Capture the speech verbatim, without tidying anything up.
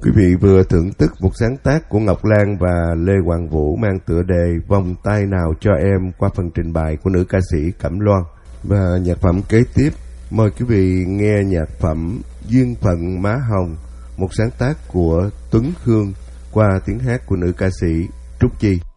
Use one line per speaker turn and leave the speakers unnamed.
Quý vị vừa thưởng thức một sáng tác của Ngọc Lan và Lê Hoàng Vũ mang tựa đề Vòng tay nào cho em qua phần trình bày của nữ ca sĩ Cẩm Loan. Và nhạc phẩm kế tiếp, mời quý vị nghe nhạc phẩm Duyên phận má hồng, một sáng tác của Tuấn Khương qua tiếng hát của nữ ca sĩ Trúc Chi.